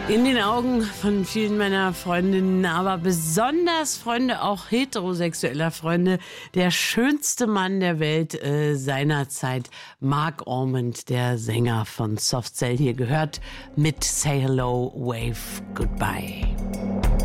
In den Augen von vielen meiner Freundinnen, aber besonders Freunde, auch heterosexueller Freunde, der schönste Mann der Welt seiner Zeit, Mark Ormond, der Sänger von Soft Cell, hier gehört mit Say Hello, Wave Goodbye.